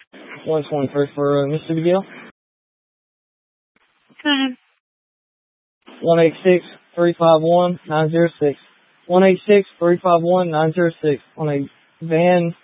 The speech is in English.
121st for Mississippi Gill. Okay. 186-351-906. 186-351-906 on a van